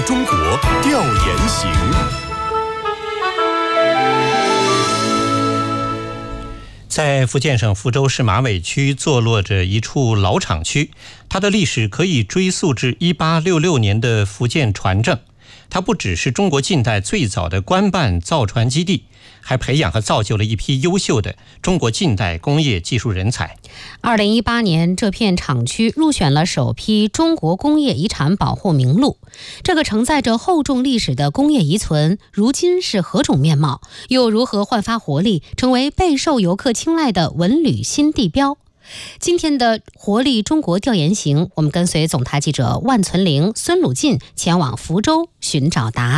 中国调研行。 在福建省福州市马尾区坐落着一处老厂区，它的历史可以追溯至1866年的福建船政。它不只是中国近代最早的官办造船基地，还培养和造就了一批优秀的中国近代工业技术人才。 2018年，这片厂区入选了首批中国工业遗产保护名录。这个承载着厚重历史的工业遗存，如今是何种面貌？又如何焕发活力，成为备受游客青睐的文旅新地标？今天的活力中国调研行，我们跟随总台记者万存玲、孙鲁进前往福州寻找答案。